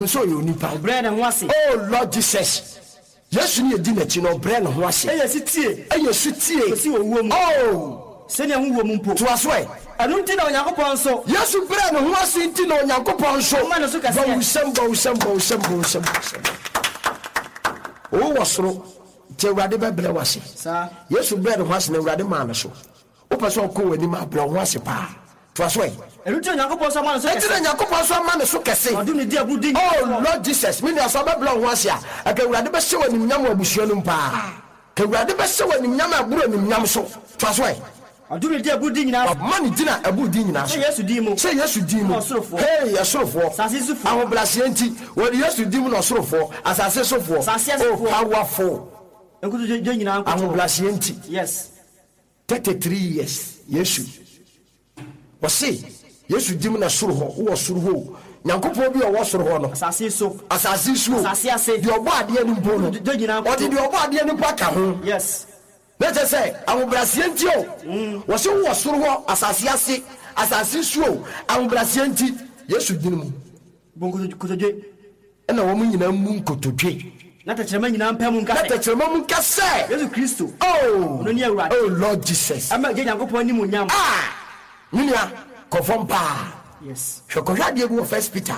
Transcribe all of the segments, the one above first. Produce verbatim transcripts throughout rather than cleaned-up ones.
so you nipa bread and wasi oh Lord Jesus yes ni edi na chi no bread and wasi e yes tie e yes tie si owuo mu oh se ne hu wo mu mpo to aswe anu nti na Onyankopon so yes bread and wasi nti na Onyankopon so ma no so ka se bo sembo sembo sembo sembo oh wasro te urade bebre wasi sa yes bread and wasi na urade ma na so o person ko wani ma bre wasi pa to aswe enu ti Onyankopon so ma no so kese eti Onyankopon so ma no so kese adu ne di abudi oh Lord Jesus me na so be bre wasi a aka urade be hye wani nyam abusuo no pa ka urade be hye wani nyam aburo ni nyam so to aswe adu ne di abudi nyina man dina abudi nyina so Yesu di mu say Yesu di mu hey Yesurofo sase sufo aho blase enti wori Yesu di mu no sorofo asase sofo oh powerful enkutu je nyina anko aho blase enti yes thirty-three years Yesu wasi Yesu di mu na soro ho wo soro ho Nyankopon bi o wo soro ho no asase so asase so asase ase di obo ade ani mpo no je nyina anko odi di obo ade ani pa ka ho yes let's say aho blase enti o wo se wo soro ho asase ase asase so aho blase enti Yesu di mu bonko kotoje ena wo mu nyina mu nkotodwe na tachema nyina mpamu nka na tachema mu nka se Yesu Kristo oh no ni awurade oh Lord Jesus ama je Nyankopon ni mu nyam ah minia confirm pa yes shokohwa de go First Peter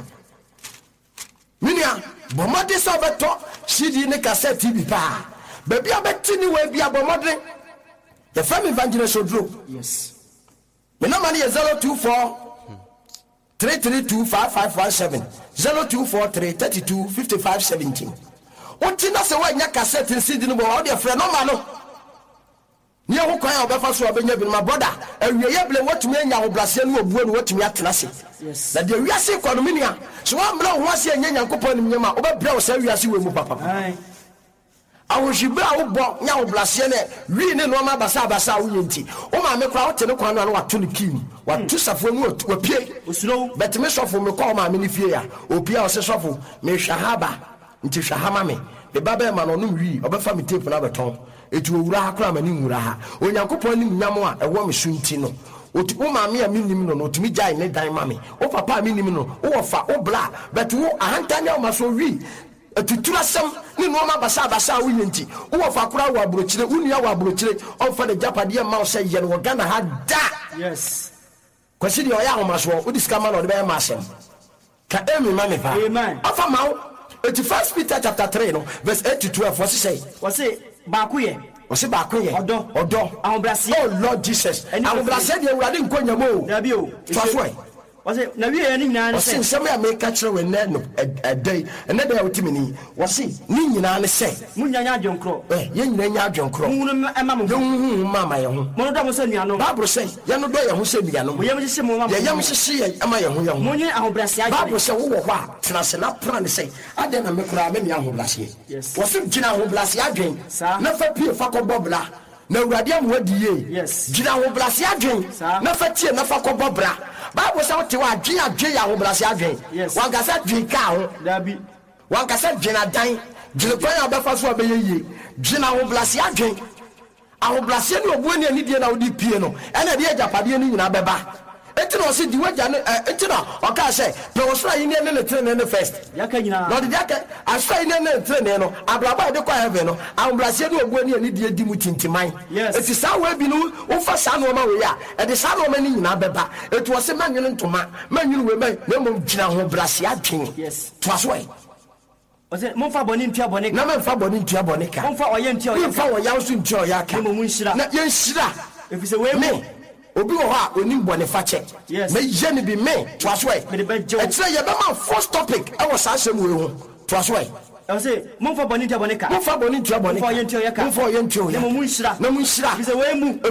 minia bomade so beto C D ne cassette T V pa baby abeti ni we bia bomade the family evangelist odro yes me no man is zero two four three three two five five one seven zero two four three three two five five one seven. What na se wa nya cassette C D no bo o de frɛ no ma no ni ho kwan obefa so obenya bi my brother awie ye ble watumi anya ho blase no obuo no watumi atena se yes na de wiase kwa no minia so wa mra ho ase anya Nyankopon nim nyama obebra wo sa wiase we mu papa ai awojibra wo bo nya ho blase ne wi ne no ma basa basa wo yenti o ma me kwa wo te ne kwa no wato ne kim wato safo mu wapie osuro bet me sofo me kwa ma me ne fie ya opia o se sofo me hwahaba nti hwahama me be baba ma no no wi obefa me tape na beton etu owura akora mani nwura ha Onyankopon nim nyam a ewo me sunti no oti o maame a minim no no otumi jai ne dan mame o papa minim no o fa o bla but wo ahantanya o maso wi etuturasem ni no ma basa basa wo yenti o fa akora wo abrochire unua wo abrochire o fa de japade ma o se ye no Ghana ha da yes kwasi de o ya ho maso o diskama no de be ma asem ka emi mame pa amen afa mawo eti First Peter chapter three no verse eight to twelve what say what say baaku ye o se ba ko ye odo odo ahobrase oh Lord Jesus ahobrase de urade nkonyamo dabi o twaso e o se na wi ye ni nyina ne se nsem ya make kire we na no edai ene da otimi ni wo se ni nyina ne se munyanya adwonkro eh ye nyina nya adwonkro mu no ema mo ye hu mama ye hu mo no do mo se nuano Bible say ye no do ye hu se nuano mo ye mo se mo mama ye ye mo se ye ama ye hu ye hu mo nye ahobrase aje Bible say wo wo kwa tena se na plan say ade na me kura me me ahobrase yes wo se gina ahobrase adwen sa na fa pie fa ko bobla na urade amwadiye yes gina ahobrase adwen na fa tie na fa ko bobra Bible say what wa dwen adwen ya ahobrase adwen wan ka sa dwen ka ho dabi wan ka sa dwen adan gina kwan ya befa so abeyeye gina ahobrase adwen ahobrase ni obuo ni anidie na odi pie no ena de ajapade ni nyina beba eti no se di waja ne eti no o ka se pe wo sura yi ne ne trene ne first yaka nyina no de yaka asura yi ne ne trene no abraba de kwa heaven no ahobrase ni obuo ni anidie di mu tintiman eti sa we bi no wo fa sa no ma we ya e de sa no ma ni nyina beba eti wo se manwene ntoma manwene we mai na mom gina ahobrase adwen yes to aso e o se mo fa boni ntua boni na me fa boni ntua boni ka mo fa oye ntua oye fa wo ya so ntua oya ka mo mun shira na ye shira efise we mo obi wo ha onim bone fa che me ye ne bi me to aso e e tire ye be ma first topic e wo sa asem we ho to aso e I say mo fa boni ntua boni ka mo fa boni ntua boni mo fa oye ntua oya ka mo fa oye ntua oya mo mun shira na mun shira efise we mu